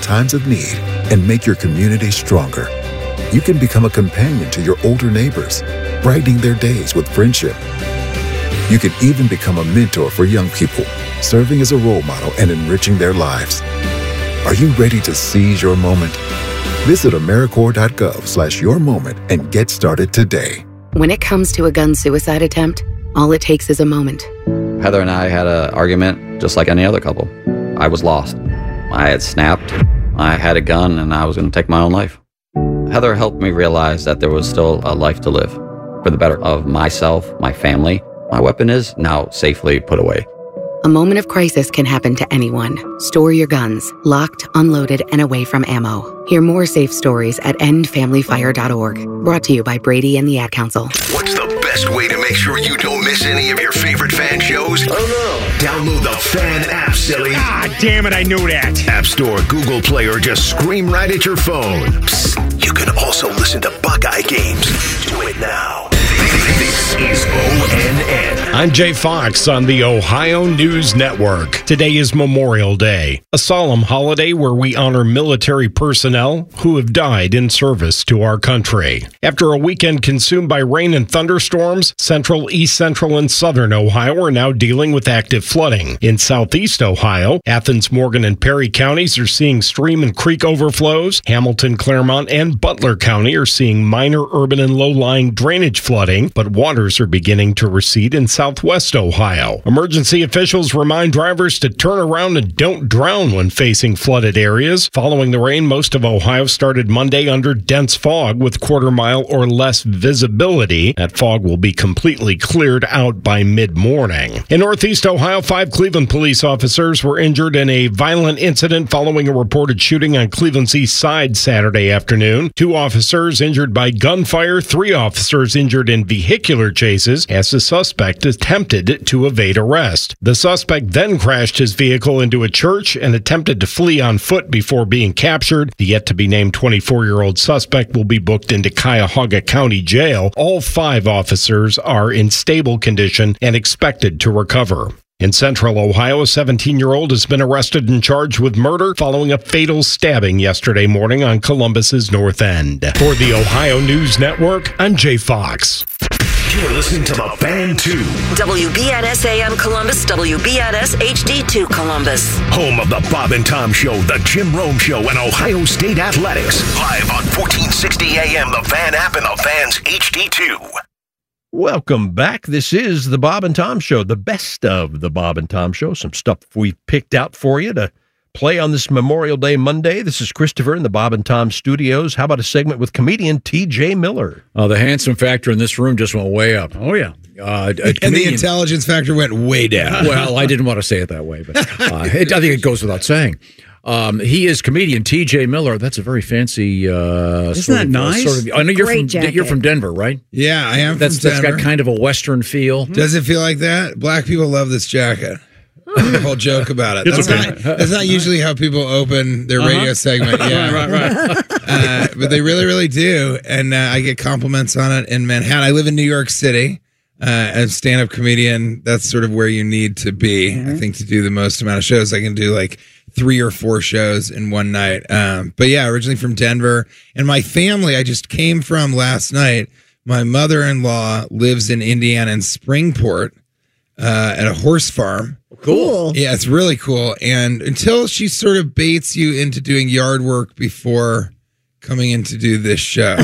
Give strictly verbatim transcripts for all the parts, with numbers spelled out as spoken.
times of need and make your community stronger. You can become a companion to your older neighbors, brightening their days with friendship. You can even become a mentor for young people, serving as a role model and enriching their lives. Are you ready to seize your moment? Visit AmeriCorps.gov slash your moment and get started today. When it comes to a gun suicide attempt, all it takes is a moment. Heather and I had an argument just like any other couple. I was lost. I had snapped. I had a gun and I was going to take my own life. Heather helped me realize that there was still a life to live for the better of myself, my family. My weapon is now safely put away. A moment of crisis can happen to anyone. Store your guns, locked, unloaded, and away from ammo. Hear more safe stories at end family fire dot org. Brought to you by Brady and the Ad Council. What's the best way to make sure you don't miss any of your favorite fan shows? Oh, no. Download the Fan app, silly. Ah, damn it, I knew that. App Store, Google Play, or just scream right at your phone. Psst, you can also listen to Buckeye games. Do it now. This is O N N. I'm Jay Fox on the Ohio News Network. Today is Memorial Day, a solemn holiday where we honor military personnel who have died in service to our country. After a weekend consumed by rain and thunderstorms, central, east central, and southern Ohio are now dealing with active flooding. In southeast Ohio, Athens, Morgan, and Perry counties are seeing stream and creek overflows. Hamilton, Claremont, and Butler County are seeing minor urban and low-lying drainage flooding, but waters are beginning to recede in southwest Ohio. Emergency officials remind drivers to turn around and don't drown when facing flooded areas. Following the rain, most of Ohio started Monday under dense fog with quarter mile or less visibility. That fog will be completely cleared out by mid-morning. In northeast Ohio, five Cleveland police officers were injured in a violent incident following a reported shooting on Cleveland's east side Saturday afternoon. Two officers injured by gunfire, three officers injured in vehicular chases as the suspect attempted to evade arrest. The suspect then crashed his vehicle into a church and attempted to flee on foot before being captured. The yet-to-be-named twenty-four-year-old suspect will be booked into Cuyahoga County Jail. All five officers are in stable condition and expected to recover. In central Ohio, a seventeen-year-old has been arrested and charged with murder following a fatal stabbing yesterday morning on Columbus's North End. For the Ohio News Network, I'm Jay Fox. You're listening to The Fan two. W B N S A M Columbus, W B N S H D two Columbus. Home of the Bob and Tom Show, The Jim Rome Show, and Ohio State Athletics. Live on fourteen sixty A M, The Fan app, and The Fan's H D two. Welcome back. This is the Bob and Tom Show, the best of the Bob and Tom Show. Some stuff we've picked out for you to play on this Memorial Day Monday. This is Christopher in the Bob and Tom studios. How about a segment with comedian T J Miller? Oh, the handsome factor in this room just went way up. Oh, yeah. Uh, and comedian, the intelligence factor went way down. Well, I didn't want to say it that way, but uh, it, I think it goes without saying. Um, he is comedian T J Miller. That's a very fancy. Uh, Isn't sort that of, nice? Uh, sort of, I know you're Great from jacket. you're from Denver, right? Yeah, I am. That's from that's Denver. got kind of a Western feel. Does it feel like that? Black people love this jacket. The whole joke about it. That's, okay. not, that's not usually how people open their Uh-huh. radio segment. Yeah, right, right, right. uh, but they really, really do, and uh, I get compliments on it in Manhattan. I live in New York City. Uh, as stand-up comedian, that's sort of where you need to be, mm-hmm. I think, to do the most amount of shows. I can do like three or four shows in one night. Um, but yeah, originally from Denver, and my family I just came from last night. My mother-in-law lives in Indiana in Springport uh, at a horse farm. Cool. Yeah, it's really cool. And until she sort of baits you into doing yard work before coming in to do this show.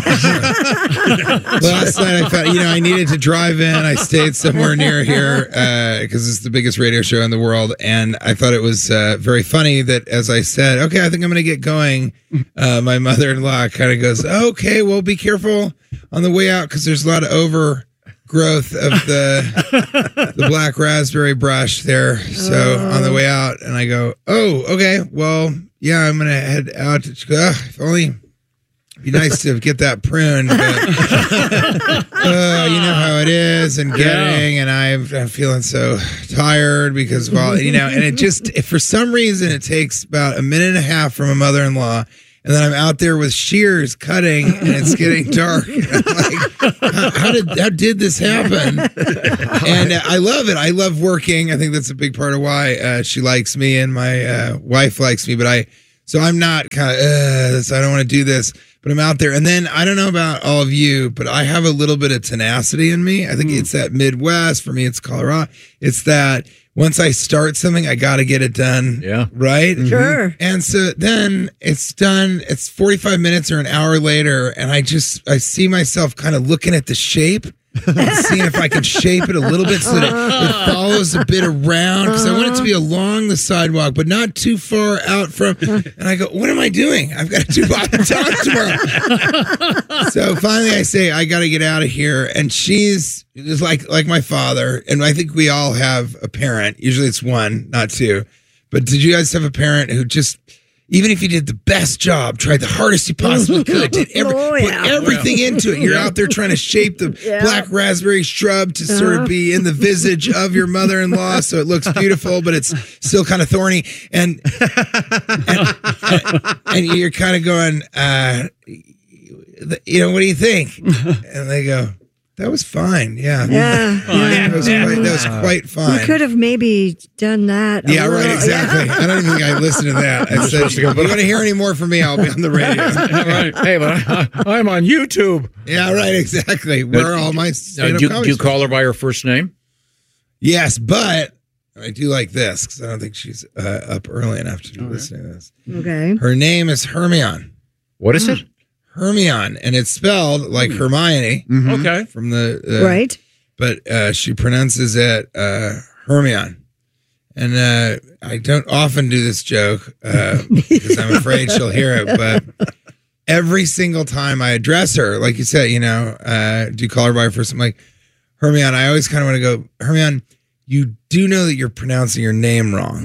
Last night I felt, you know, I needed to drive in. I stayed somewhere near here because uh, it's the biggest radio show in the world. And I thought it was uh, very funny that as I said, okay, I think I'm going to get going, uh, my mother-in-law kind of goes, okay, well, be careful on the way out because there's a lot of overgrowth of the the black raspberry brush there. So oh. on the way out, and I go, oh, okay, well, yeah, I'm going to head out. To, uh, if only... Be nice to get that pruned, but uh, you know how it is, and getting, yeah. and I'm, I'm feeling so tired because, well, you know, and it just, if for some reason, it takes about a minute and a half from a mother-in-law, and then I'm out there with shears cutting, and it's getting dark. And I'm like, how, how did how did this happen? And uh, I love it. I love working. I think that's a big part of why uh, she likes me, and my uh, wife likes me, but I. So I'm not kind of, uh, so I don't want to do this, but I'm out there. And then I don't know about all of you, but I have a little bit of tenacity in me. I think mm. it's that Midwest. For me, it's Colorado. It's that once I start something, I got to get it done. Yeah. Right? Sure. And so then it's done. It's forty-five minutes or an hour later. And I just, I see myself kind of looking at the shape. And seeing if I can shape it a little bit so that it follows a bit around, because I want it to be along the sidewalk, but not too far out from. And I go, what am I doing? I've got to do Bob and Tom tomorrow. So finally, I say, I got to get out of here. And she's just like like my father, and I think we all have a parent. Usually, it's one, not two. But did you guys have a parent who just, even if you did the best job, tried the hardest you possibly could, did every, Oh, yeah. put everything into it. You're out there trying to shape the Yeah. black raspberry shrub to sort of be in the visage of your mother-in-law, so it looks beautiful, but it's still kind of thorny. And and, and, and you're kind of going, uh, you know, what do you think? And they go, that was fine. Yeah. Yeah. That was quite, that was quite fine. You could have maybe done that. a Yeah, right, little- exactly. Yeah. I don't even think I listened to that. I said, if you want to hear any more from me, I'll be on the radio. Right. Hey, but I, I'm on YouTube. Yeah, right, exactly. Where are all my Uh, stand-up do, you- comedy do you stars? call her by her first name? Yes, but I do like this because I don't think she's uh, up early enough to be listening to this. Okay. Her name is Hermione. What is it? Hermione, and it's spelled like Hermione Okay. from the uh, Right. but uh, she pronounces it uh, Hermione. And uh, I don't often do this joke uh, because I'm afraid she'll hear it. But every single time I address her, like you said, you know, uh, do you call her by her first? I'm like, Hermione. I always kind of want to go, Hermione, you do know that you're pronouncing your name wrong.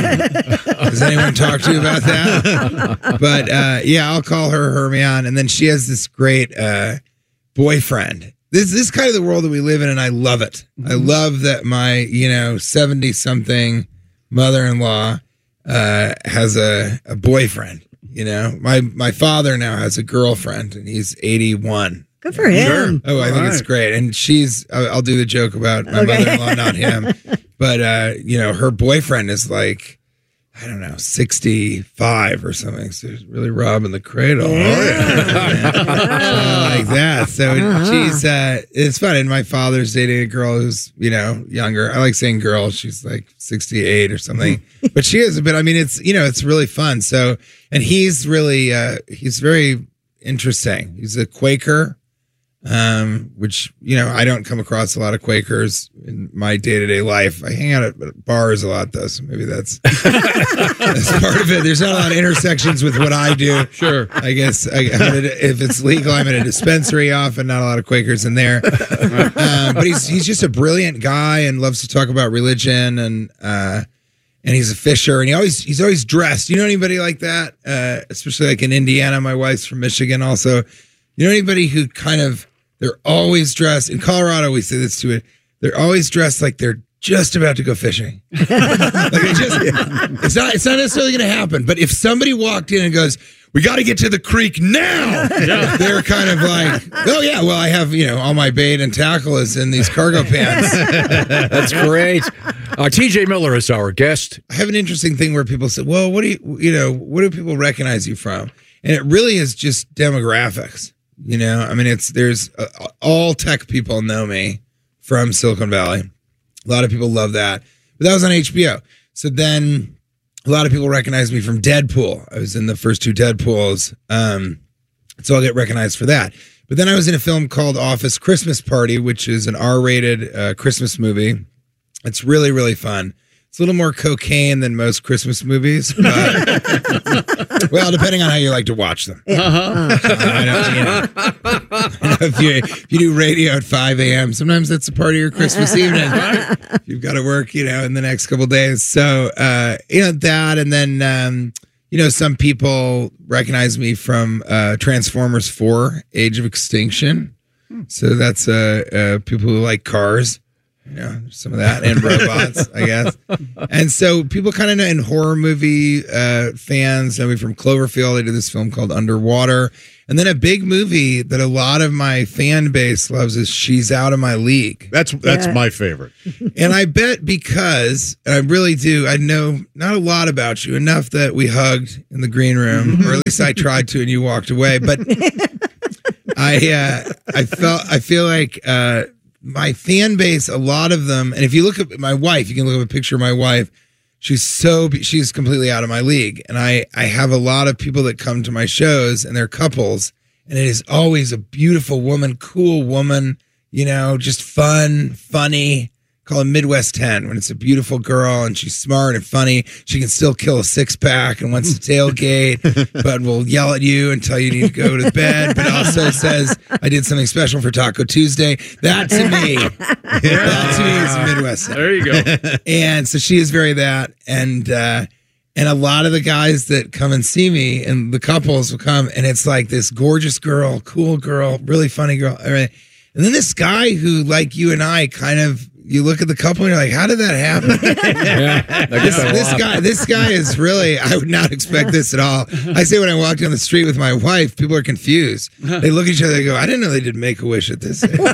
Does anyone talk to you about that? But uh, yeah, I'll call her Hermione. And then she has this great uh, boyfriend. This, this is kind of the world that we live in, and I love it. Mm-hmm. I love that my, you know, seventy-something mother-in-law uh, has a, a boyfriend, you know. My my father now has a girlfriend, and he's eighty-one. Good for him. Oh, I All think right. it's great. And she's, I'll, I'll do the joke about my Okay. mother-in-law, not him. But, uh, you know, her boyfriend is like, I don't know, sixty-five or something. So she's really robbing the cradle. Yeah. Something like that. So Uh-huh. she's, uh, it's fun. And my father's dating a girl who's, you know, younger. I like saying girl. She's like sixty-eight or something. But she is a bit, I mean, it's, you know, it's really fun. So, and he's really, uh, he's very interesting. He's a Quaker. Um, which, you know, I don't come across a lot of Quakers in my day-to-day life. I hang out at bars a lot, though, so maybe that's, that's part of it. There's not a lot of intersections with what I do. Sure. I guess I, I'm at a, if it's legal, I'm at a dispensary often, not a lot of Quakers in there. Um, but he's he's just a brilliant guy and loves to talk about religion, and uh, and he's a fisher, and he always he's always dressed. You know anybody like that? Uh, especially like in Indiana. My wife's from Michigan also. You know anybody who kind of, they're always dressed, in Colorado we say this to it, they're always dressed like they're just about to go fishing. Like they just, it's not it's not necessarily going to happen, but if somebody walked in and goes, we got to get to the creek now, Yeah. they're kind of like, oh yeah, well I have, you know, all my bait and tackle is in these cargo pants. That's great. Uh, T J Miller is our guest. I have an interesting thing where people say, well, what do you, you know, what do people recognize you from? And it really is just demographics. You know, I mean, it's there's uh, all tech people know me from Silicon Valley. A lot of people love that. But that was on H B O. So then a lot of people recognize me from Deadpool. I was in the first two Deadpools. Um, so I'll get recognized for that. But then I was in a film called Office Christmas Party, which is an R-rated uh, Christmas movie. It's really, really fun. It's a little more cocaine than most Christmas movies. But, well, depending on how you like to watch them. Uh-huh. So I don't, you know, I know if, you, if you do radio at five a.m., sometimes that's a part of your Christmas evening. You've got to work, you know, in the next couple of days. So, uh, you know, that. And then, um, you know, some people recognize me from uh, Transformers four, Age of Extinction. So that's uh, uh, people who like cars. You know, some of that and robots, I guess. And so people kind of know, and horror movie uh, fans know me from Cloverfield. I did this film called Underwater. And then a big movie that a lot of my fan base loves is She's Out of My League. That's that's Yeah. my favorite. And I bet because, and I really do, I know not a lot about you, enough that we hugged in the green room, or at least I tried to and you walked away. But I uh, I felt, I feel like uh, my fan base, a lot of them, and if you look at my wife, you can look at a picture of my wife. She's so, she's completely out of my league. And I, I have a lot of people that come to my shows and they're couples. And it is always a beautiful woman, cool woman, you know, just fun, funny. Call it Midwest ten when it's a beautiful girl and she's smart and funny. She can still kill a six pack and wants to tailgate, but will yell at you and tell you you need to go to bed. But also says, I did something special for Taco Tuesday. That to me, that to me is Midwest ten. There you go. And so she is very that. And, uh, and a lot of the guys that come and see me and the couples will come and it's like this gorgeous girl, cool girl, really funny girl. And then this guy who, like you and I, kind of, you look at the couple and you're like, how did that happen? Yeah, this, this guy, this guy is really, I would not expect this at all. I say when I walk down the street with my wife, people are confused. They look at each other and go, I didn't know they did Make-A-Wish at this age.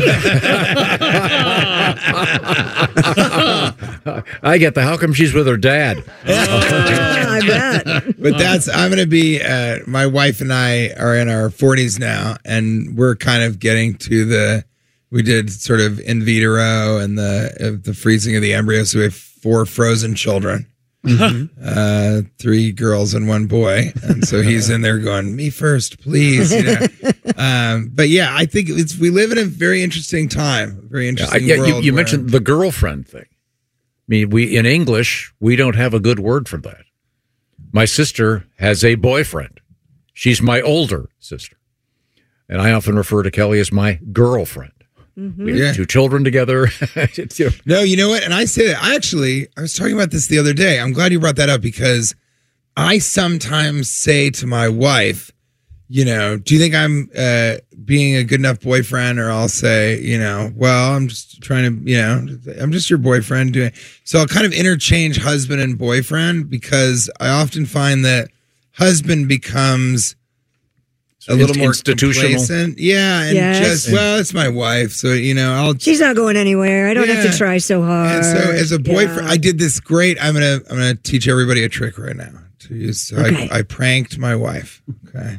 I get the, how come she's with her dad? I bet. But that's, I'm going to be, uh, my wife and I are in our forties now, and we're kind of getting to the, we did sort of in vitro and the uh, the freezing of the embryo. So we have four frozen children, mm-hmm. uh, three girls and one boy. And so he's in there going, me first, please. You know? um, but yeah, I think it's, we live in a very interesting time, very interesting yeah, world. you, you where- mentioned the girlfriend thing. I mean, we in English, we don't have a good word for that. My sister has a boyfriend. She's my older sister. And I often refer to Kelly as my girlfriend. Mm-hmm. We have Yeah. two children together. No, you know what? And I say that I actually, I was talking about this the other day. I'm glad you brought that up because I sometimes say to my wife, you know, do you think I'm uh, being a good enough boyfriend? Or I'll say, you know, well, I'm just trying to, you know, I'm just your boyfriend doing. So I'll kind of interchange husband and boyfriend because I often find that husband becomes a little more institutional. complacent. Yeah. And Yes. just, well, it's my wife. So, you know, I'll. She's not going anywhere. I don't have Yeah. to try so hard. And so as a boyfriend, Yeah. I did this great. I'm gonna I'm gonna teach everybody a trick right now to use. So Okay. I, I pranked my wife. Okay.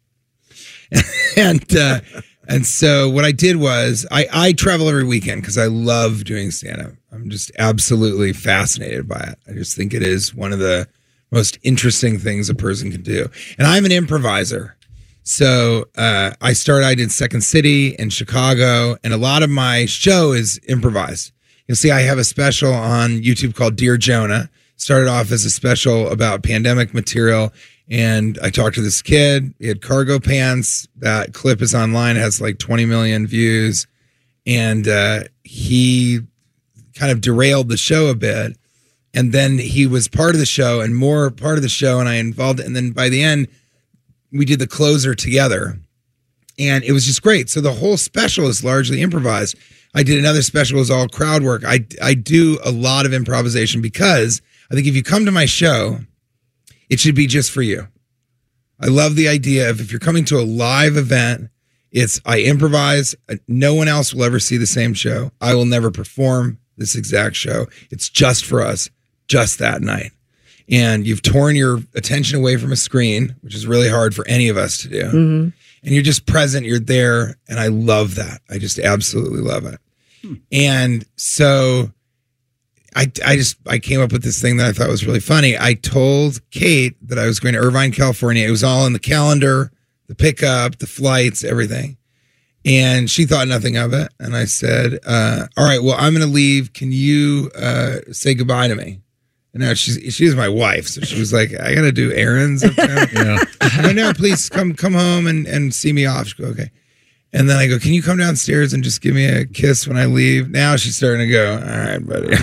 and uh, and so what I did was I I travel every weekend because I love doing stand up. I'm just absolutely fascinated by it. I just think it is one of the most interesting things a person can do. And I'm an improviser. So uh, I started, I did Second City in Chicago, and a lot of my show is improvised. You'll see I have a special on YouTube called Dear Jonah. Started off as a special about pandemic material, and I talked to this kid. He had cargo pants. That clip is online. It has like twenty million views. And uh, he kind of derailed the show a bit. And then he was part of the show and more part of the show, and I involved it. And then by the end, we did the closer together, and it was just great. So the whole special is largely improvised. I did another special, it was all crowd work. I, I do a lot of improvisation because I think if you come to my show, it should be just for you. I love the idea of if you're coming to a live event, it's I improvise. No one else will ever see the same show. I will never perform this exact show. It's just for us, just that night. And you've torn your attention away from a screen, which is really hard for any of us to do. Mm-hmm. And you're just present, you're there. And I love that. I just absolutely love it. Hmm. And so I, I just, I came up with this thing that I thought was really funny. I told Kate that I was going to Irvine, California. It was all in the calendar, the pickup, the flights, everything. And she thought nothing of it. And I said, uh, all right, well, I'm going to leave. Can you uh, say goodbye to me? And now she's she was my wife, so she was like, I gotta do errands uptown. Yeah. I go, no, please come come home and, and see me off. She go, okay. And then I go, can you come downstairs and just give me a kiss when I leave? Now she's starting to go, all right, buddy.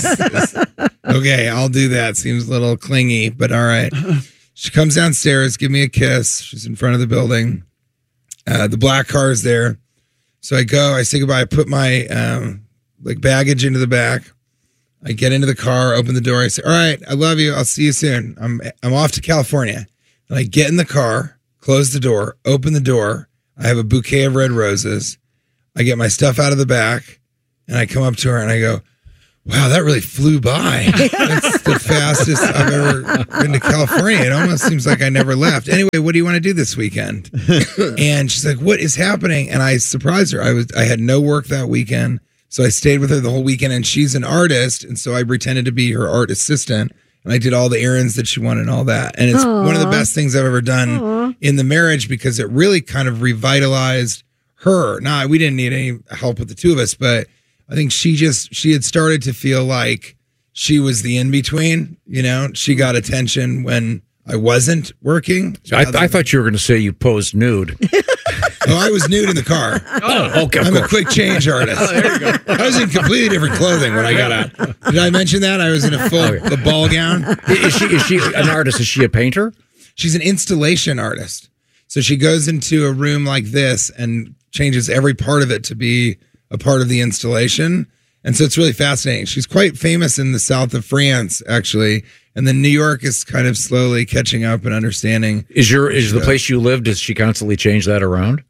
Okay, I'll do that. Seems a little clingy, but all right. She comes downstairs, give me a kiss. She's in front of the building. Uh, the black car is there. So I go, I say goodbye. I put my um, like baggage into the back. I get into the car, open the door. I say, all right, I love you. I'll see you soon. I'm I'm off to California. And I get in the car, close the door, open the door. I have a bouquet of red roses. I get my stuff out of the back, and I come up to her and I go, wow, that really flew by. That's the fastest I've ever been to California. It almost seems like I never left. Anyway, what do you want to do this weekend? And she's like, what is happening? And I surprised her. I was I had no work that weekend. So I stayed with her the whole weekend, and she's an artist. And so I pretended to be her art assistant, and I did all the errands that she wanted and all that. And it's Aww. one of the best things I've ever done Aww. in the marriage, because it really kind of revitalized her. Now, we didn't need any help with the two of us, but I think she just, she had started to feel like she was the in-between, you know? She got attention when I wasn't working. I, I thought you were going to say you posed nude. Oh, I was nude in the car. Oh, okay. I'm a quick change artist. Oh, there you go. I was in completely different clothing when I got out. Did I mention that? I was in a full Okay. the ball gown. Is she is she an artist? Is she a painter? She's an installation artist. So she goes into a room like this and changes every part of it to be a part of the installation. And so it's really fascinating. She's quite famous in the south of France, actually. And then New York is kind of slowly catching up and understanding. Is your is the place you live, does she constantly change that around?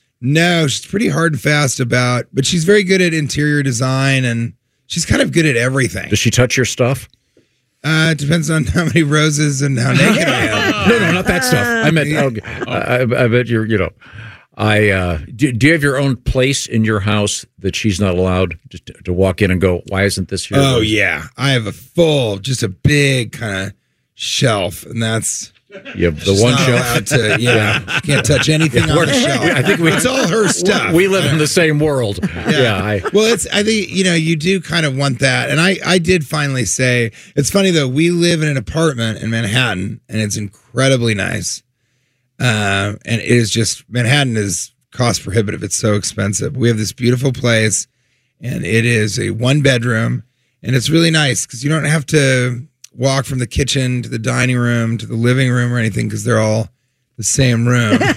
No, she's pretty hard and fast about, but she's very good at interior design, and she's kind of good at everything. Does she touch your stuff? Uh, it depends on how many roses and how naked I am. No, no, not that stuff. I meant, okay. I, I bet you're, you know, I, uh, do, do you have your own place in your house that she's not allowed to, to walk in and go, why isn't this here? Oh, yeah. I have a full, just a big kind of shelf, and that's... You have the She's one not shelf. allowed to, yeah, she can't touch anything on the shelf. I think we, it's all her stuff. We live in the same world. Yeah. yeah I, well, it's. I think you know you do kind of want that, and I. I did finally say it's funny though. We live in an apartment in Manhattan, and it's incredibly nice. Uh, and it is just Manhattan is cost prohibitive. It's so expensive. We have this beautiful place, and it is a one bedroom, and it's really nice because you don't have to walk from the kitchen to the dining room to the living room or anything because they're all the same room. So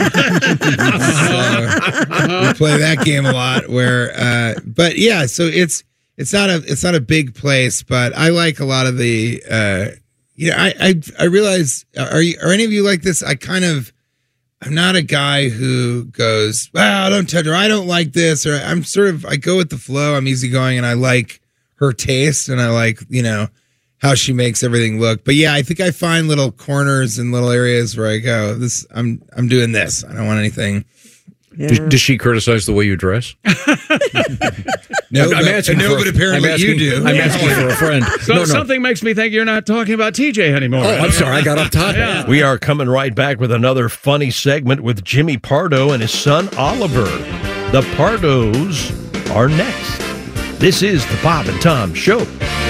we play that game a lot. Where, uh, but yeah, so it's it's not a it's not a big place, but I like a lot of the. Uh, you know, I I I realize are you are any of you like this? I kind of I'm not a guy who goes, wow, don't touch her. I don't like this, or I'm sort of I go with the flow. I'm easygoing, and I like her taste, and I like you know. how she makes everything look. But yeah, I think I find little corners and little areas where I go, this I'm I'm doing this. I don't want anything. Yeah. does, does she criticize the way you dress? No, I'm, I'm but, asking no, for, but apparently I'm asking, you do. I'm asking for a friend. So no, no. something makes me think you're not talking about T J anymore. Oh, I'm sorry. I got off topic. Yeah. We are coming right back with another funny segment with Jimmy Pardo and his son Oliver. The Pardos are next. This is the Bob and Tom Show.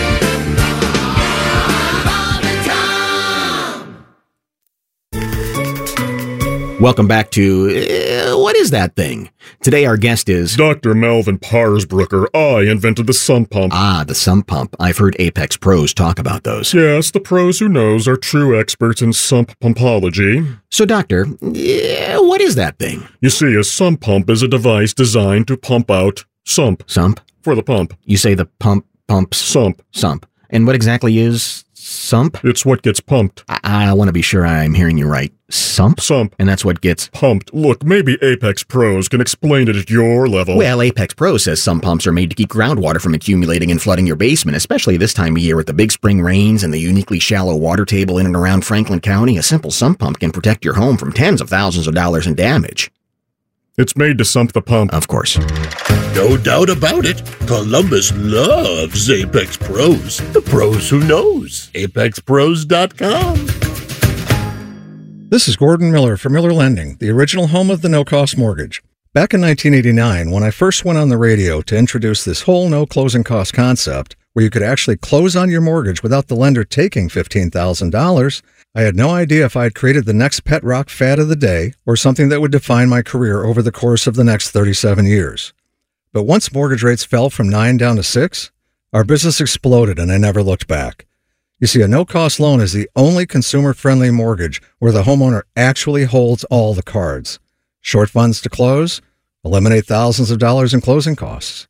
Welcome back to uh, What is that thing? Today our guest is Doctor Melvin Parsbrucker. I invented the sump pump. Ah, the sump pump. I've heard Apex pros talk about those. Yes, the pros who knows are true experts in sump pumpology. So, doctor, yeah, what is that thing? You see, a sump pump is a device designed to pump out sump. Sump? For the pump. You say the pump pumps Sump. Sump. And what exactly is sump? It's what gets pumped. I, I want to be sure I'm hearing you right. Sump? Sump. And that's what gets pumped. Look, maybe Apex Pros can explain it at your level. Well, Apex Pro says sump pumps are made to keep groundwater from accumulating and flooding your basement, especially this time of year with the big spring rains and the uniquely shallow water table in and around Franklin County. A simple sump pump can protect your home from tens of thousands of dollars in damage. It's made to sump the pump. Of course. No doubt about it. Columbus loves Apex Pros. The pros who knows. apex pros dot com. This is Gordon Miller from Miller Lending, the original home of the no-cost mortgage. Back in nineteen eighty-nine, when I first went on the radio to introduce this whole no-closing cost concept, where you could actually close on your mortgage without the lender taking fifteen thousand dollars, I had no idea if I had created the next pet rock fad of the day or something that would define my career over the course of the next thirty-seven years. But once mortgage rates fell from nine down to six, our business exploded and I never looked back. You see, a no-cost loan is the only consumer-friendly mortgage where the homeowner actually holds all the cards. Short funds to close, eliminate thousands of dollars in closing costs.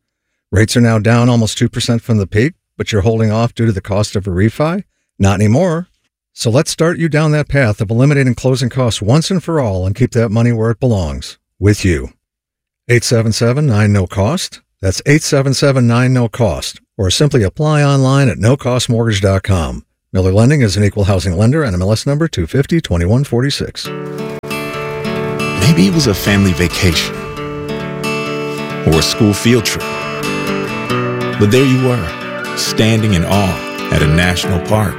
Rates are now down almost two percent from the peak, but you're holding off due to the cost of a refi? Not anymore. So let's start you down that path of eliminating closing costs once and for all and keep that money where it belongs, with you. eight seven seven nine no cost. That's eight seven seven nine no cost. Or simply apply online at no cost mortgage dot com. Miller Lending is an equal housing lender, N M L S number two five zero two one four six. Maybe it was a family vacation or a school field trip. But there you were, standing in awe at a national park.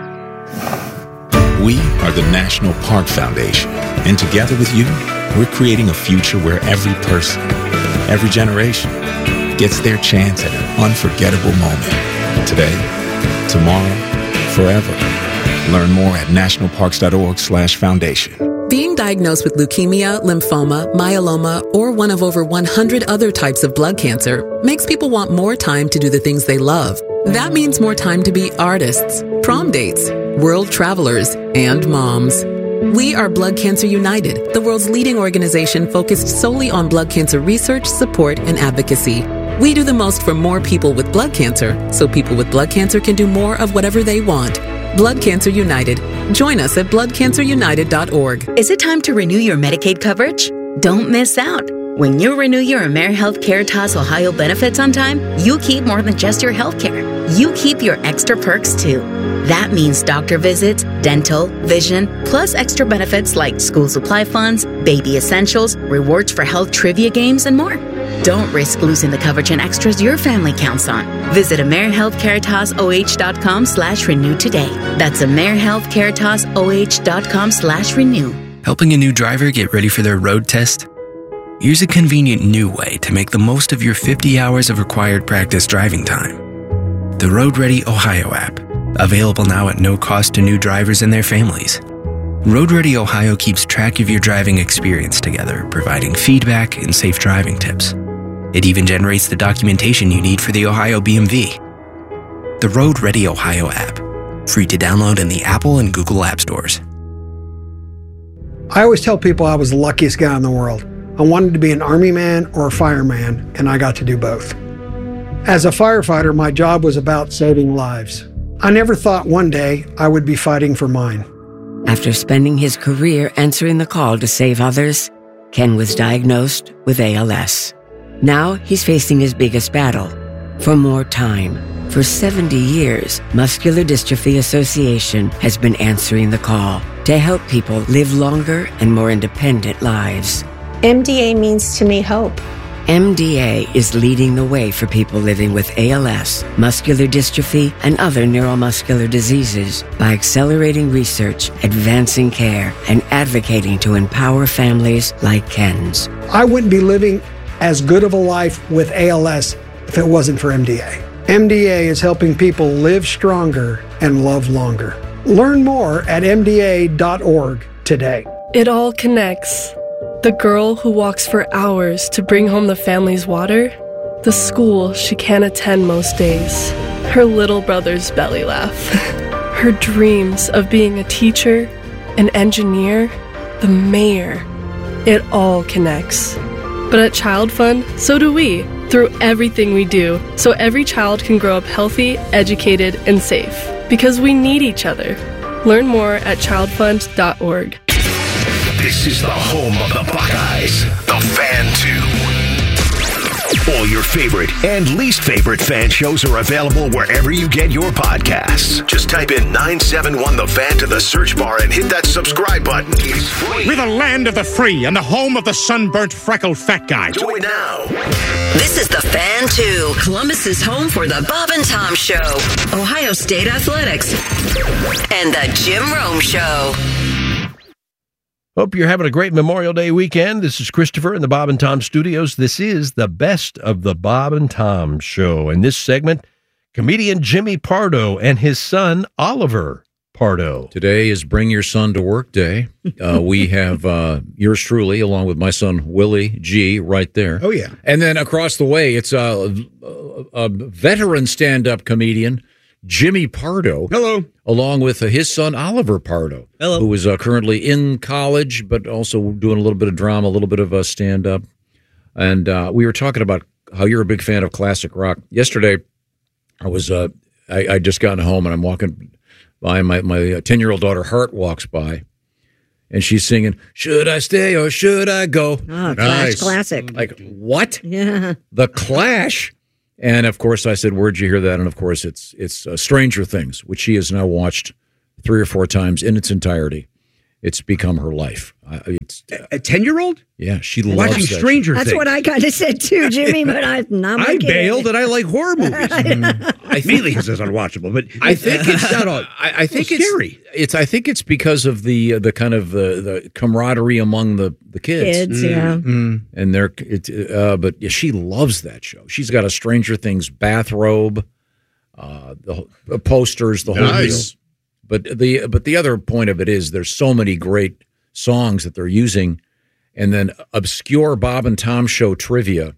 We are the National Park Foundation, and together with you, we're creating a future where every person, every generation, gets their chance at an unforgettable moment. Today, tomorrow, forever. Learn more at nationalparks.org slash foundation. Being diagnosed with leukemia, lymphoma, myeloma, or one of over one hundred other types of blood cancer makes people want more time to do the things they love. That means more time to be artists, prom dates, world travelers, and moms. We are Blood Cancer United, the world's leading organization focused solely on blood cancer research, support, and advocacy. We do the most for more people with blood cancer, so people with blood cancer can do more of whatever they want. Blood Cancer United. Join us at blood cancer united dot org. Is it time to renew your Medicaid coverage? Don't miss out. When you renew your AmeriHealth Caritas Ohio benefits on time, you keep more than just your health care. You keep your extra perks too. That means doctor visits, dental, vision, plus extra benefits like school supply funds, baby essentials, rewards for health trivia games, and more. Don't risk losing the coverage and extras your family counts on. Visit AmeriHealthCaritasOH.com slash renew today. That's AmeriHealthCaritasOH.com slash renew. Helping a new driver get ready for their road test? Here's a convenient new way to make the most of your fifty hours of required practice driving time. The Road Ready Ohio app, available now at no cost to new drivers and their families. Road Ready Ohio keeps track of your driving experience together, providing feedback and safe driving tips. It even generates the documentation you need for the Ohio B M V. The Road Ready Ohio app, free to download in the Apple and Google App Stores. I always tell people I was the luckiest guy in the world. I wanted to be an Army man or a fireman, and I got to do both. As a firefighter, my job was about saving lives. I never thought one day I would be fighting for mine. After spending his career answering the call to save others, Ken was diagnosed with A L S. Now he's facing his biggest battle, for more time. For seventy years, Muscular Dystrophy Association has been answering the call to help people live longer and more independent lives. M D A means to me hope. M D A is leading the way for people living with A L S, muscular dystrophy, and other neuromuscular diseases by accelerating research, advancing care, and advocating to empower families like Ken's. I wouldn't be living as good of a life with A L S if it wasn't for M D A. M D A is helping people live stronger and love longer. Learn more at M D A dot org today. It all connects. The girl who walks for hours to bring home the family's water, the school she can't attend most days, her little brother's belly laugh, her dreams of being a teacher, an engineer, the mayor. It all connects. But at Child Fund, so do we, through everything we do, so every child can grow up healthy, educated, and safe. Because we need each other. Learn more at child fund dot org. This is the home of the Buckeyes, the Fan two. All your favorite and least favorite fan shows are available wherever you get your podcasts. Just type in nine seven one The Fan to the search bar and hit that subscribe button. It's free. We're the land of the free and the home of the sunburnt, freckled fat guy. Do it now. This is the Fan two, Columbus's home for the Bob and Tom Show, Ohio State Athletics, and the Jim Rome Show. Hope you're having a great Memorial Day weekend. This is Christopher in the Bob and Tom Studios. This is the best of the Bob and Tom Show. In this segment, comedian Jimmy Pardo and his son, Oliver Pardo. Today is Bring Your Son to Work Day. Uh, we have uh, yours truly, along with my son, Willie G, right there. Oh, yeah. And then across the way, it's a, a, a veteran stand-up comedian, Jimmy Pardo. Hello. Along with uh, his son, Oliver Pardo. Hello. Who is uh, currently in college, but also doing a little bit of drama, a little bit of uh, stand-up. And uh, we were talking about how you're a big fan of classic rock. Yesterday, I was uh, I, I just gotten home and I'm walking by. My my ten year old daughter Hart walks by, and she's singing "Should I Stay or Should I Go?" Oh, Clash classic. Like what? Yeah. The Clash. And of course, I said, "Where'd you hear that?" And of course, it's it's uh, Stranger Things, which she has now watched three or four times in its entirety. It's become her life. Uh, it's a ten-year-old. Yeah, she watching loves that Stranger That's Things. what I kind of said too, Jimmy. But I, not my I kid. bailed, and I like horror movies. I mainly because it's unwatchable, but I think it's not all. I, I think it's scary. It's. I think it's because of the uh, the kind of the, the camaraderie among the the kids. Kids, yeah. Mm. And they're. It, uh, but yeah, she loves that show. She's got a Stranger Things bathrobe, uh, the, the posters, the whole Nice. deal. But the but the other point of it is there's so many great songs that they're using, and then obscure Bob and Tom show trivia.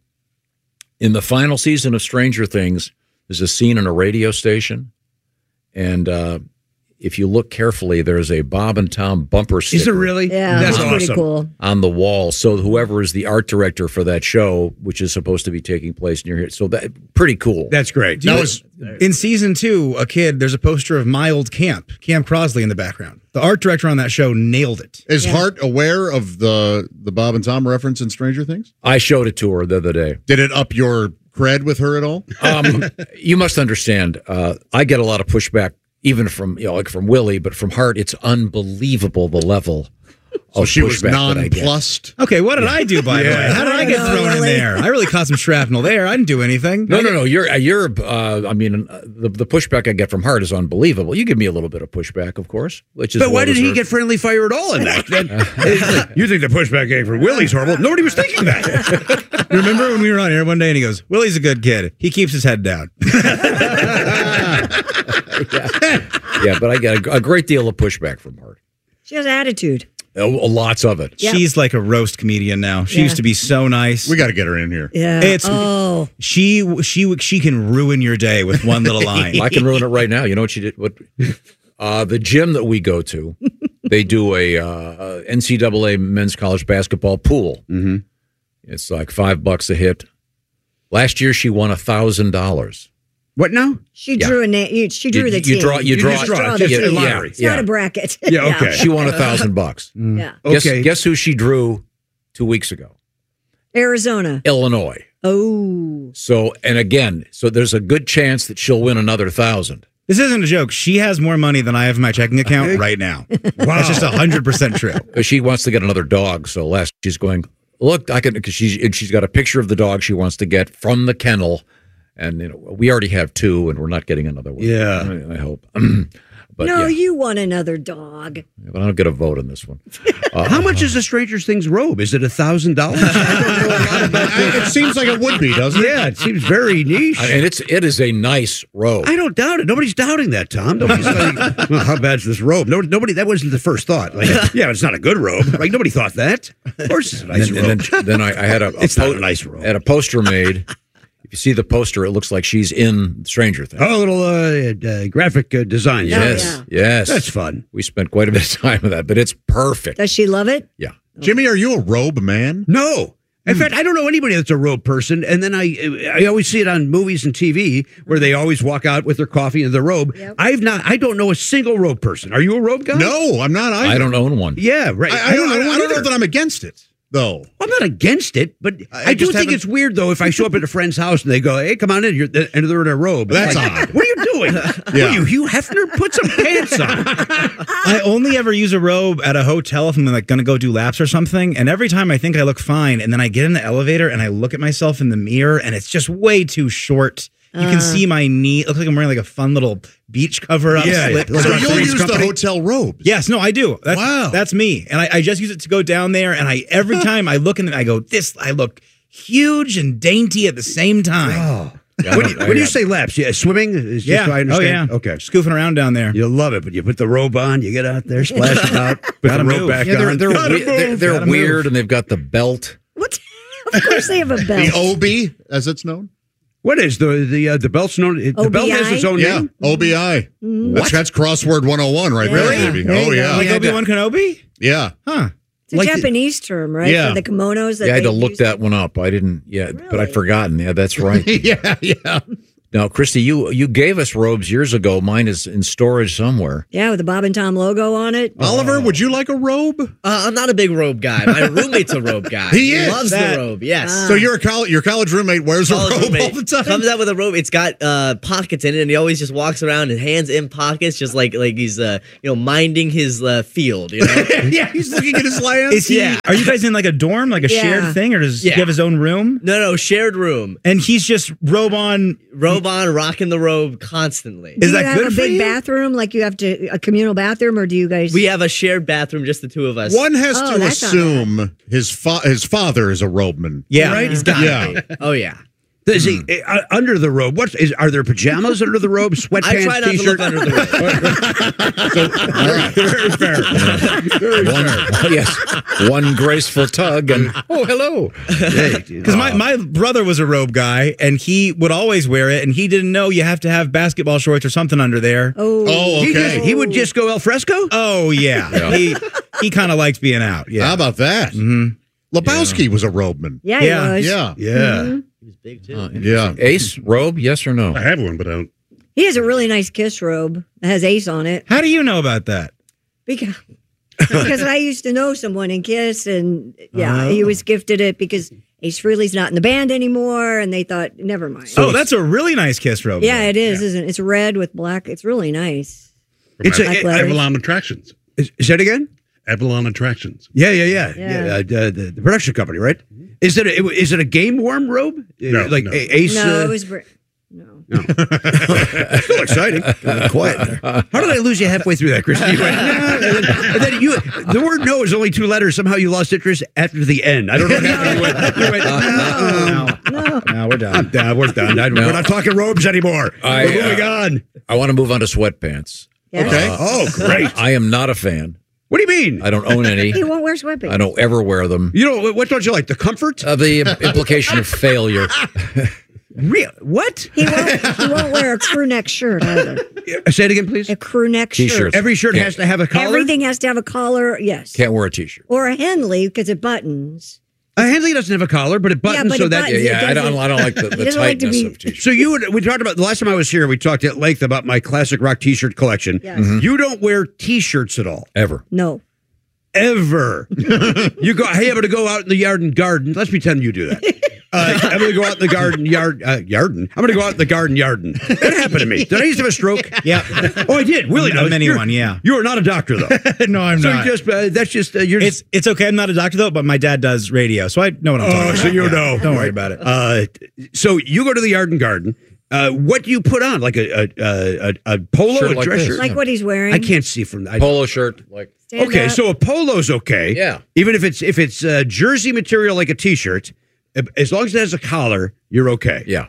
In the final season of Stranger Things, there's a scene in a radio station, and uh, if you look carefully, there's a Bob and Tom bumper sticker. Is it really? Yeah, That's that's pretty awesome. cool. On the wall. So whoever is the art director for that show, which is supposed to be taking place near here, so that pretty cool. That's great. That was in season two. A kid. There's a poster of my old camp, Camp Crosley, in the background. The art director on that show nailed it. Is Hart aware of the the Bob and Tom reference in Stranger Things? I showed it to her the other day. Did it up your cred with her at all? Um, you must understand. Uh, I get a lot of pushback, even from you know, like from Willie, but from Hart, it's unbelievable the level. So of she was pushback that I get. nonplussed. Okay, what did I do, by the Yeah. way? How did I get I don't thrown know, in really. there? I really caught some shrapnel there. I didn't do anything. No, no, no. You're, uh, you're. Uh, I mean, uh, the the pushback I get from Hart is unbelievable. You give me a little bit of pushback, of course, which is. But why well did he deserved. get friendly fire at all in that? That- you think the pushback came from Willie's horrible? Nobody was thinking that. Remember when we were on air one day and he goes, Willie's a good kid. He keeps his head down. Yeah, but I get a, a great deal of pushback from Hart. She has attitude. Uh, lots of it. Yep. She's like a roast comedian now. She Yeah. used to be so nice. We got to get her in here. Yeah. It's oh. she she she can ruin your day with one little line. I can ruin it right now. You know what she did? What uh, the gym that we go to, they do a uh, N C double A men's college basketball pool. Mm-hmm. It's like five bucks a hit. Last year she won a thousand dollars. What now? She Yeah. drew a name. She drew You- the you team. draw- you draw- just draw just the a team. lottery. It's not Yeah. a bracket. Yeah, okay. She won a thousand bucks. Yeah. Guess, Okay. guess who she drew two weeks ago? Arizona. Illinois. Oh. So, and again, so there's a good chance that she'll win another thousand. This isn't a joke. She has more money than I have in my checking account right now. That's just one hundred percent true. She wants to get another dog. So last she's going, look, I can, because she's, and she's got a picture of the dog she wants to get from the kennel. And you know, we already have two, and we're not getting another one. Yeah. I, I hope. But no, yeah, you want another dog. but I don't get a vote on this one. Uh, How much is a Stranger Things robe? Is it a thousand dollars? It seems like it would be, doesn't it? Yeah, it seems very niche. and it's it is a nice robe. I don't doubt it. Nobody's doubting that, Tom. Nobody's like, well, how bad's this robe? No, nobody. That wasn't the first thought. Like, yeah, it's not a good robe. Like nobody thought that. Of course, it's a nice and, robe. then, and then, then I, I had a, a It's not a nice robe. I had a poster made. If you see the poster, it looks like she's in Stranger Things. Oh, a little uh, uh, graphic uh, design. Yes, yes, That's fun. We spent quite a bit of time with that, but it's perfect. Does she love it? Yeah. Jimmy, are you a robe man? No. In fact, I don't know anybody that's a robe person. And then I I always see it on movies and T V where they always walk out with their coffee and their robe. Yep. I've not. I don't know a single robe person. Are you a robe guy? No, I'm not either. I don't own one. Yeah, right. I, I don't, know, I don't know either. that I'm against it, though. I'm not against it, but I I, do just think haven't- it's weird though if I show up at a friend's house and they go, "Hey, come on in," you're, and they're in a robe. That's Like, odd. What are you doing? What Yeah. are you, Hugh Hefner? Put some pants on. I only ever use a robe at a hotel if I'm like going to go do laps or something. And every time I think I look fine, and then I get in the elevator and I look at myself in the mirror, and it's just way too short. You can Uh. see my knee. It looks like I'm wearing like a fun little beach cover up. Yeah, slip. like So on you'll Three's use Company? the hotel robes? Yes, no, I do. That's, Wow. that's me, and I, I just use it to go down there. And I every time I look in it, I go, "This I look huge and dainty at the same time." Oh. Yeah, When, you, I- when you I- say laps, yeah, swimming is just Yeah. so I Oh, understand. yeah. Okay. Scoofing around down there. You love it, but you put the robe on, you get out there, splash about, put Gotta the robe move. back Yeah, they're on. they're, Gotta we- they're, move. they're Gotta weird, move. and they've got the belt. What? Of course they have a belt. The O B, as it's known? What is the the uh, the belt's known? The belt has its own Yeah, name. O B I. That's, that's crossword one oh one right Really? there, baby. There Oh, you yeah. go. Like Obi-Wan Kenobi? Yeah. Huh. It's a Like the- Japanese term, right? Yeah. For the kimonos. That Yeah, I had they to look use. that one up. I didn't. Yeah, but I'd forgotten. Yeah, that's right. yeah, yeah. Now, Christy, you you gave us robes years ago. Mine is in storage somewhere. Yeah, with the Bob and Tom logo on it. Oliver, would you like a robe? Uh, I'm not a big robe guy. My roommate's a robe guy. He is. loves That- the robe. Yes. So your college your college roommate wears a College robe roommate all the time. Comes out with a robe. It's got uh, pockets in it, and he always just walks around and hands in pockets, just like like he's uh, you know minding his uh, field. You know. Yeah, he's looking at his land. Is he? Yeah. Are you guys in like a dorm, like a Yeah. shared thing, or does Yeah. he have his own room? No, no, shared room. And he's just robe on, robe on, rocking the robe constantly. Do you have a big bathroom, like you have to a communal bathroom, or do you guys? We have a shared bathroom, just the two of us. One has Oh, to that's not assume his fa- his father is a robeman. Yeah. right. He's got yeah. it. Oh yeah. Is he uh, under the robe? What is? Are there pajamas under the robe? Sweatpants, I try not to t-shirt. look under the robe. All right. Very fair. Very One, fair. yes, one graceful tug, and oh, hello. Because my, my brother was a robe guy, and he would always wear it, and he didn't know you have to have basketball shorts or something under there. Oh, Oh, He, okay. just, he would just go al fresco. Oh yeah, Yeah. he he kind of likes being out. How Yeah, about that? mm-hmm. Lebowski was a robeman. Yeah, he Yeah. was. Yeah. Yeah. He was big too. Uh, Yeah. Ace robe, yes or no? I have one, but I don't. He has a really nice Kiss robe that has Ace on it. How do you know about that? Because because I used to know someone in Kiss, and yeah, he was gifted it because Ace Frehley's not in the band anymore, and they thought, never mind. Oh, that's a really nice Kiss robe. yeah, it is, isn't it? It's red with black. It's really nice. It's a, Black it- letters. Avalon Attractions. is, is that again? Avalon Attractions. Yeah, yeah, yeah, Yeah. yeah. uh, the, the production company, right? Is it a, is it a game worm robe? No, Uh, like no. A- Ace. No, uh, it was. Br- no. Still exciting. Quiet. How did I lose you halfway through that, Christy? You went, "Nah," and then, and then you, the word "no" is only two letters. Somehow you lost interest after the end. I don't know what happened. You went, you went, "No, No. Now we're done. no, we're done. I- No. We're not talking robes anymore. I, we're uh, moving on." I want to move on to sweatpants. Yes. Okay. Uh, Oh, great. I am not a fan. What do you mean? I don't own any. He won't wear sweatpants. I don't ever wear them. You know what? Don't you like the comfort? Uh, the implication of failure. Real? What? He won't, he won't wear a crew neck shirt either. Say it again, please. A crew neck shirt. T-shirts. Every shirt Can't- has to have a collar. Everything has to have a collar, yes. Can't wear a t-shirt. Or a Henley because it buttons. A Henley doesn't have a collar, but it buttons but so it that. buttons. Yeah, yeah. I don't. doesn't- I don't like the, He the doesn't like to tightness be- of t-shirts. So you would. We talked about the last time I was here. We talked at length about my classic rock T-shirt collection. Yes. Mm-hmm. You don't wear T-shirts at all, Ever. No. ever. You go. Hey, I'm going to go out in the yard and garden. Let's pretend you do that. Uh, I'm going to go out in the garden yard. Uh, yarden. I'm going to go out in the garden yarden. That happened to me. Did I used to have a stroke? Yeah. Oh, I did. Willie A knows. mini You're- one, yeah. You are not a doctor, though. No, I'm so not. you just uh, that's just uh, you're. It's it's okay. I'm not a doctor though, but my dad does radio, so I know what I'm talking Oh, about. so you Yeah. know. Don't worry about it. Uh, so you go to the yard and garden. Uh, what do you put on? Like a a a, a, a polo, Shirt a like dress this. shirt? Like what he's wearing. I can't see from that. Polo shirt, like Stand Okay, up. so a polo's okay. Yeah. Even if it's if it's uh, jersey material like a t-shirt, as long as it has a collar, you're okay. yeah.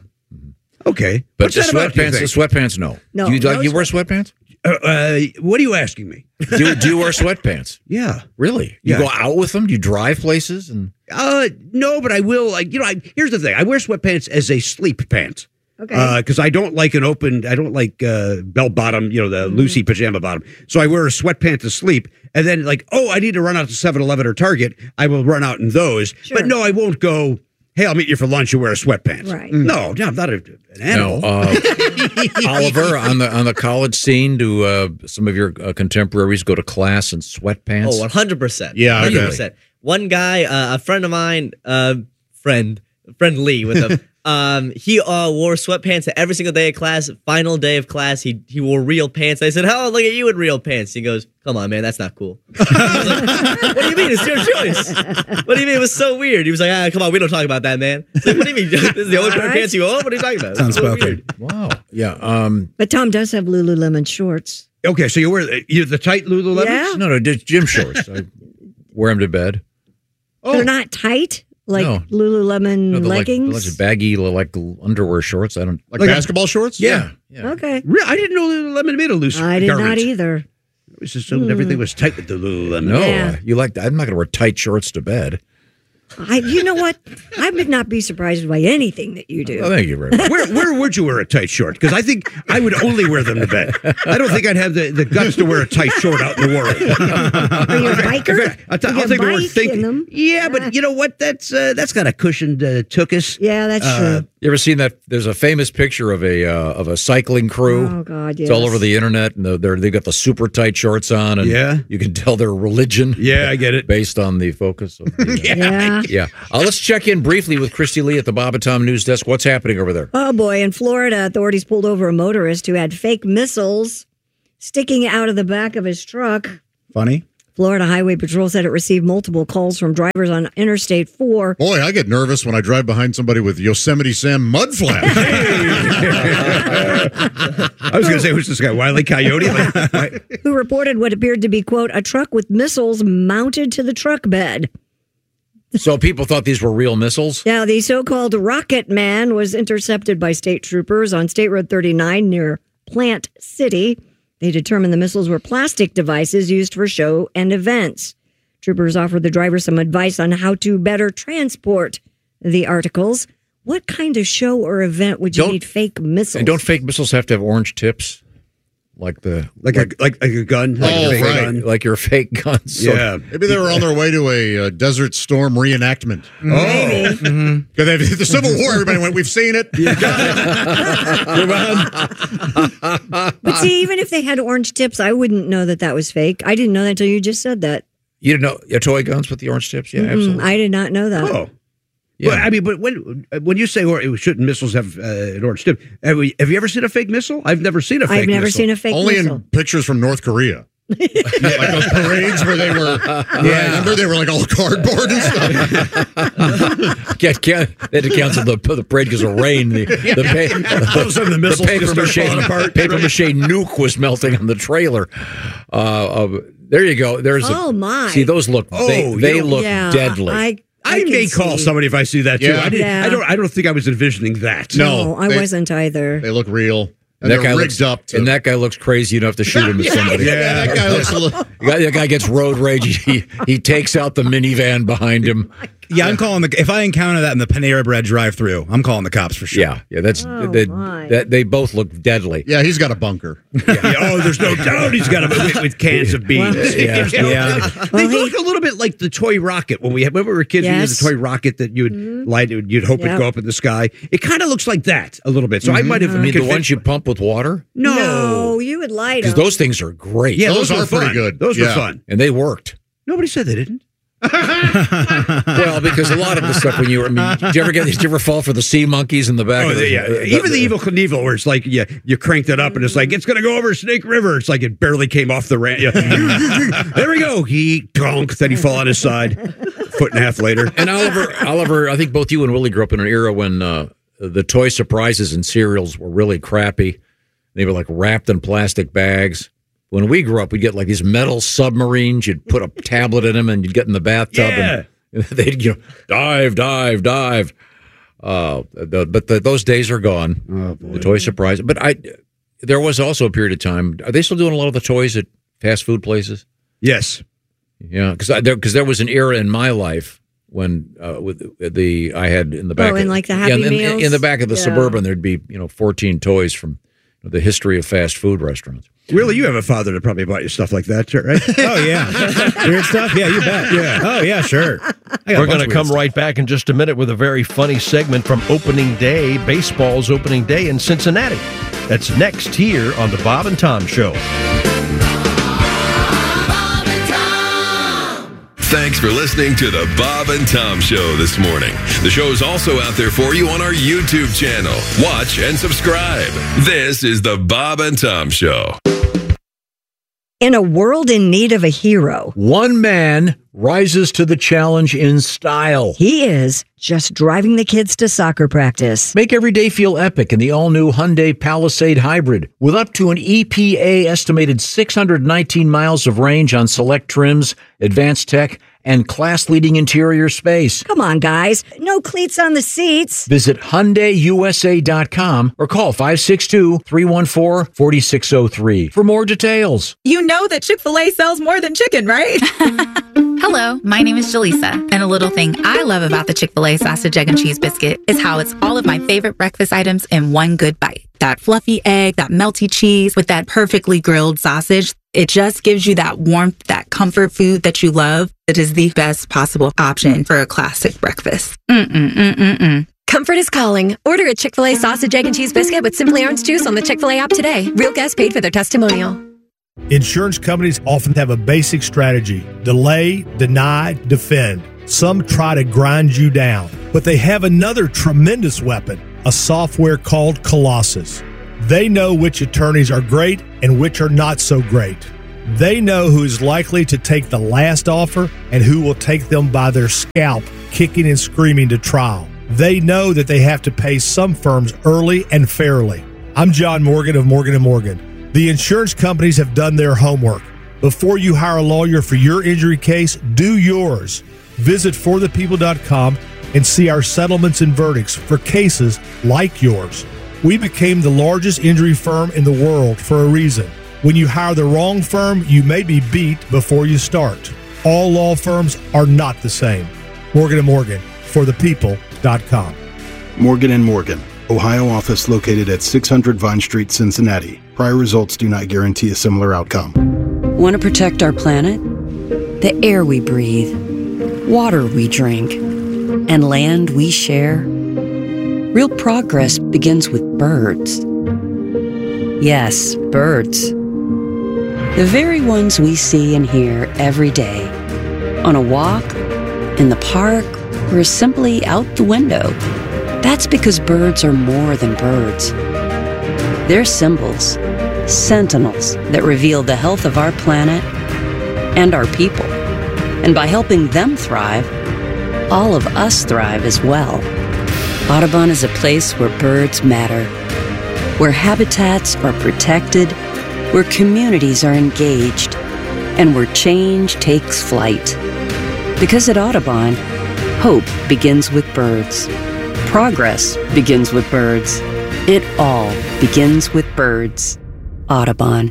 Okay. But What's the that about, do you sweatpants, the think? sweatpants, no. No, Do you, like, no you wear sweatpants? Uh, uh, what are you asking me? Do, do you wear sweatpants? Yeah. Really? You Yeah. go out with them? Do you drive places? And Uh, no, but I will. Like you know, I, here's the thing: I wear sweatpants as a sleep pant. Okay. Because I don't like an open, I don't like uh, bell bottom, you know, the Mm-hmm. loosey pajama bottom. So I wear a sweatpant to sleep. And then, like, oh, I need to run out to seven eleven or Target. I will run out in those. Sure. But no, I won't go, hey, I'll meet you for lunch and wear a sweatpants. Right. No, no, I'm not a, an animal. no, uh, Oliver, on the on the college scene, do uh, some of your uh, contemporaries go to class in sweatpants? Oh, one hundred percent. Yeah, I one bet. hundred percent. One guy, uh, a friend of mine, uh, friend, friend Lee with him, um, he uh, wore sweatpants every single day of class. Final day of class, he he wore real pants. I said, "Oh, look at you in real pants." He goes, "Come on, man, that's not cool." I was like, "What do you mean? It's your choice." What do you mean? It was so weird. He was like, "Ah, come on, we don't talk about that, man." I was like, what do you mean? This is the only pair of pants you own? What are you talking about? It's so weird. Wow. Yeah. Um, But Tom does have Lululemon shorts. Okay, so you wear the, you, the tight Lululemons? Yeah. no, no, just gym shorts. I wear them to bed. They're not tight like No. Lululemon No, they're like, they're leggings. like baggy, like underwear shorts. I don't Like, Like a- basketball shorts? Yeah. yeah. Okay. Really? I didn't know Lululemon made a loose I did garment. not either. I just assumed everything was tight with the Lululemon. No, Yeah. uh, you like. I'm not going to wear tight shorts to bed. I, you know what? I would not be surprised by anything that you do. Oh, thank you very much. Where, where would you wear a tight short? Because I think I would only wear them to bed. I don't think I'd have the, the guts to wear a tight short out in the world. Are you a biker? I'll, t- You I'll get think the word bike think. in them. Yeah, but you know what? That's uh, that's got a cushioned uh, tuchus. Yeah, that's Uh, true. You ever seen that? There's a famous picture of a uh, of a cycling crew. Oh, God, It's all yes. over the internet, and they're they've got the super tight shorts on, and Yeah. you can tell their religion. Yeah, I get it. Based on the focus of the, uh, Yeah. yeah. Uh, let's check in briefly with Christy Lee at the Bob and Tom News Desk. What's happening over there? Oh boy, in Florida, authorities pulled over a motorist who had fake missiles sticking out of the back of his truck. Funny. Florida Highway Patrol said it received multiple calls from drivers on Interstate four. Boy, I get nervous when I drive behind somebody with Yosemite Sam mud flaps. I was going to say, who's this guy? Wile E. Coyote? Like, right? Who reported what appeared to be, quote, a truck with missiles mounted to the truck bed. So people thought these were real missiles? Now, the so-called Rocket Man was intercepted by state troopers on State Road thirty-nine near Plant City. They determined the missiles were plastic devices used for show and events. Troopers offered the driver some advice on how to better transport the articles. What kind of show or event would you Don't- need fake missiles? And don't fake missiles have to have orange tips? Like the like, a like, like a gun, like Oh, a fake right. gun. like your fake guns. So- Yeah. Maybe they were on their way to a uh, Desert Storm reenactment. Maybe. Because oh. the Civil War, everybody went, we've seen it. But see, even if they had orange tips, I wouldn't know that that was fake. I didn't know that until you just said that. You didn't know your toy guns with the orange tips? Yeah, Mm, absolutely. I did not know that. Oh. Well, I mean, but when when you say or shouldn't missiles have uh, an orange tip? Have, we, have you ever seen a fake missile? I've never seen a fake I've never missile. seen a fake Only missile. in pictures from North Korea. Like those parades where they were, yeah, remember they were like all cardboard and stuff. Can't, can't, they had to cancel the, the parade because of rain. The, the, pa- All of a sudden the missiles paper just start mache, falling apart. paper mache nuke was melting on the trailer. Uh, uh, there you go. There's a, Oh, my. See, those look, they, Oh, they you know- look yeah, deadly. I, I, I can may call see. somebody if I see that too. Yeah. I, didn't, Yeah. I don't. I don't think I was envisioning that. No, I they- wasn't either. They look real. And that they're guy rigged looks up. To, and that guy looks crazy. You don't have to shoot him at somebody. yeah, that guy looks a little. The guy, that guy gets road rage. He he takes out the minivan behind him. Yeah, I'm calling the. If I encounter that in the Panera Bread drive-through, I'm calling the cops for sure. Yeah, yeah. That's Oh, that, my. that. They both look deadly. Yeah, he's got a bunker. Yeah, oh, there's no doubt he's got a with, with cans of beans. Well, yeah, There's no- yeah. They look a little bit like the toy rocket when we had, when we were kids. We had Yes. the toy rocket that you would light. You'd hope Yep. it'd go up in the sky. It kind of looks like that a little bit. So I might have. I mean, the convinced- ones you pump with water, No. No, you would light because them. those things are great. Yeah, Those those, are were pretty fun. good. Those Yeah. were fun. and they worked. Nobody said they didn't. Well, because a lot of the stuff when you were, I mean, did you ever get? Did you ever fall for the sea monkeys in the back? Oh, of the, yeah. uh, Even the Evil Knievel, where it's like you, you cranked it up and it's like, it's going to go over Snake River. It's like it barely came off the ramp. Yeah. There we go. He donk. Then he fall on his side. Foot and a half later. And Oliver, Oliver, I think both you and Willie grew up in an era when uh, the toy surprises and cereals were really crappy. They were like wrapped in plastic bags. When we grew up, we'd get like these metal submarines. You'd put a tablet in them, and you'd get in the bathtub, Yeah. and they'd you know dive, dive, dive. Uh, the, but the, those days are gone. Oh, boy. The toy surprise. But I, there was also a period of time. Are they still doing a lot of the toys at fast food places? Yes. Yeah, because there because there was an era in my life when uh, with the I had in the back Oh, of, in like the yeah, Happy in, in- Meals? in the back of the Yeah. Suburban there'd be you know fourteen toys from the history of fast food restaurants. Willie, you have a father that probably bought you stuff like that, right? Oh yeah, weird stuff. Yeah, you bet. Yeah. Oh yeah, sure. I got a We're bunch going to of come weird right back in just a minute with a very funny segment from opening day, baseball's opening day in Cincinnati. That's next here on the Bob and Tom Show. Thanks for listening to the Bob and Tom Show this morning. The show is also out there for you on our YouTube channel. Watch and subscribe. This is the Bob and Tom Show. In a world in need of a hero, One man rises to the challenge in style. he is just driving the kids to soccer practice. Make every day feel epic in the all-new Hyundai Palisade Hybrid. With up to an E P A estimated six hundred nineteen miles of range on select trims, advanced tech, and class-leading interior space. Come on, guys. No cleats on the seats. Visit Hyundai U S A dot com or call five six two, three one four, four six zero three for more details. You know that Chick-fil-A sells more than chicken, right? Hello, my name is Jaleesa, and a little thing I love about the Chick-fil-A sausage, egg, and cheese biscuit is how it's all of my favorite breakfast items in one good bite. That fluffy egg, that melty cheese with that perfectly grilled sausage. It just gives you that warmth, that comfort food that you love. It is the best possible option for a classic breakfast. Mm-mm-mm-mm-mm. Comfort is calling. Order a Chick-fil-A sausage, egg, and cheese biscuit with Simply Orange Juice on the Chick-fil-A app today. Real guests paid for their testimonial. Insurance companies often have a basic strategy: delay, deny, defend. Some try to grind you down, but they have another tremendous weapon, a software called Colossus. They know which attorneys are great and which are not so great. They know who is likely to take the last offer and who will take them by their scalp, kicking and screaming to trial. They know that they have to pay some firms early and fairly. I'm John Morgan of Morgan and Morgan. The insurance companies have done their homework. Before you hire a lawyer for your injury case, do yours. Visit for the people dot com and see our settlements and verdicts for cases like yours. We became the largest injury firm in the world for a reason. When you hire the wrong firm, you may be beat before you start. All law firms are not the same. Morgan and Morgan, for the people dot com. Morgan and Morgan, Ohio office located at six hundred Vine Street, Cincinnati. Prior results do not guarantee a similar outcome. Want to protect our planet? The air we breathe, water we drink, and land we share? Real progress begins with birds. Yes, birds. The very ones we see and hear every day. On a walk, in the park, or simply out the window. That's because birds are more than birds. They're symbols, sentinels that reveal the health of our planet and our people. And by helping them thrive, all of us thrive as well. Audubon is a place where birds matter, where habitats are protected, where communities are engaged, and where change takes flight. Because at Audubon, hope begins with birds. Progress begins with birds. It all begins with birds. Audubon.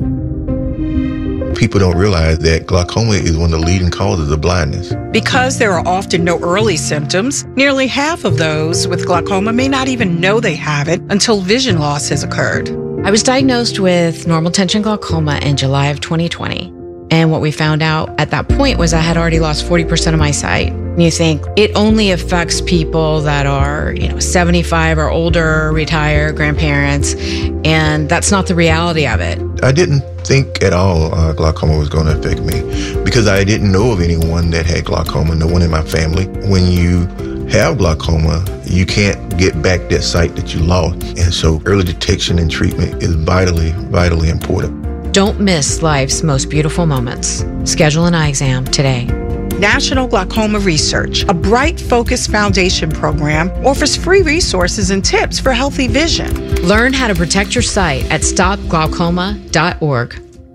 People don't realize that glaucoma is one of the leading causes of blindness. Because there are often no early symptoms, nearly half of those with glaucoma may not even know they have it until vision loss has occurred. I was diagnosed with normal tension glaucoma in July of twenty twenty. And what we found out at that point was I had already lost forty percent of my sight. And you think it only affects people that are, you know, seventy-five or older, retired, grandparents, and that's not the reality of it. I didn't think at all uh, glaucoma was going to affect me because I didn't know of anyone that had glaucoma, no one in my family. When you have glaucoma, you can't get back that sight that you lost. And so early detection and treatment is vitally, vitally important. Don't miss life's most beautiful moments. Schedule an eye exam today. National Glaucoma Research, a Bright Focus Foundation program, offers free resources and tips for healthy vision. Learn how to protect your sight at stop glaucoma dot org.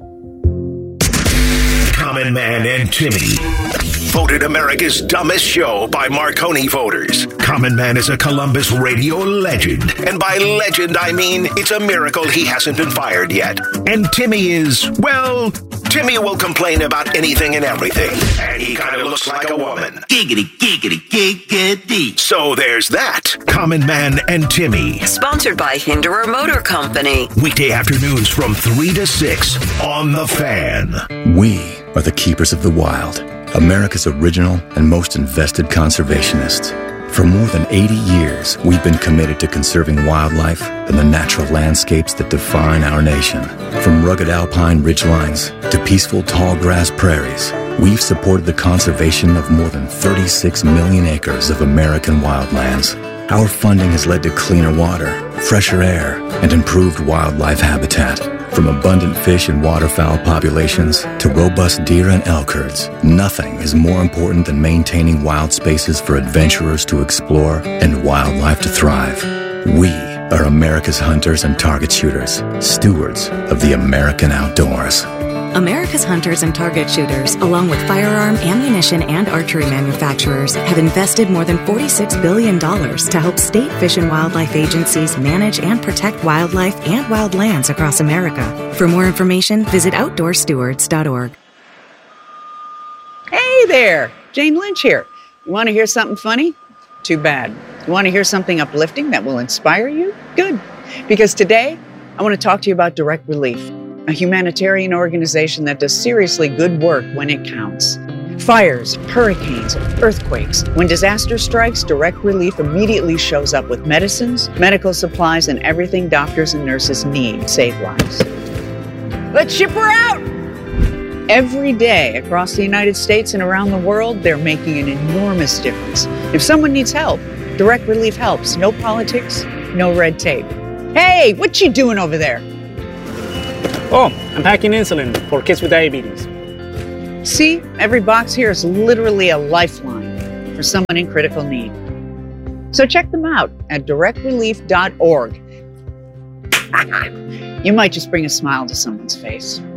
Common Man and Timmy. Voted America's dumbest show by Marconi voters. Common Man is a Columbus radio legend. And by legend, I mean it's a miracle he hasn't been fired yet. And Timmy is, well, Timmy will complain about anything and everything. And he kind of looks like a woman. Giggity, giggity, giggity. So there's that. Common Man and Timmy. Sponsored by Hinderer Motor Company. Weekday afternoons from three to six on The Fan. We are the keepers of the wild. America's original and most invested conservationists. For more than eighty years, we've been committed to conserving wildlife and the natural landscapes that define our nation. From rugged alpine ridgelines to peaceful tall grass prairies, we've supported the conservation of more than thirty-six million acres of American wildlands. Our funding has led to cleaner water, fresher air, and improved wildlife habitat. From abundant fish and waterfowl populations to robust deer and elk herds, nothing is more important than maintaining wild spaces for adventurers to explore and wildlife to thrive. We are America's hunters and target shooters, stewards of the American outdoors. America's hunters and target shooters, along with firearm, ammunition, and archery manufacturers, have invested more than forty-six billion dollars to help state fish and wildlife agencies manage and protect wildlife and wildlands across America. For more information, visit outdoor stewards dot org. Hey there, Jane Lynch here. You want to hear something funny? Too bad. You want to hear something uplifting that will inspire you? Good. Because today, I want to talk to you about Direct Relief, a humanitarian organization that does seriously good work when it counts. Fires, hurricanes, earthquakes. When disaster strikes, Direct Relief immediately shows up with medicines, medical supplies, and everything doctors and nurses need to save lives. Let's ship her out! Every day across the United States and around the world, they're making an enormous difference. If someone needs help, Direct Relief helps. No politics, no red tape. Hey, what you doing over there? Oh, I'm packing insulin for kids with diabetes. See, every box here is literally a lifeline for someone in critical need. So check them out at direct relief dot org. You might just bring a smile to someone's face.